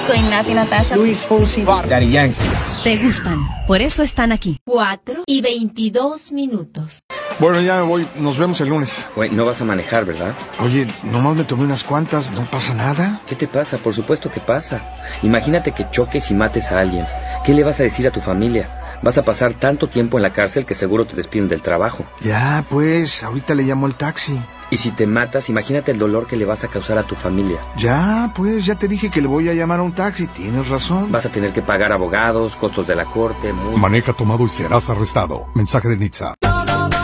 Soy Nati Natasha. Luis Fonsi. Daddy Yankee. Te gustan, por eso están aquí. 4:22. Bueno, ya me voy. Nos vemos el lunes. Güey, no vas a manejar, ¿verdad? Oye, nomás me tomé unas cuantas. ¿No pasa nada? ¿Qué te pasa? Por supuesto que pasa. Imagínate que choques y mates a alguien. ¿Qué le vas a decir a tu familia? Vas a pasar tanto tiempo en la cárcel que seguro te despiden del trabajo. Ya, pues, ahorita le llamo al taxi. Y si te matas, imagínate el dolor que le vas a causar a tu familia. Ya, pues, ya te dije que le voy a llamar a un taxi. Tienes razón. Vas a tener que pagar abogados, costos de la corte, multas. Maneja tomado y serás arrestado. Mensaje de Nitza.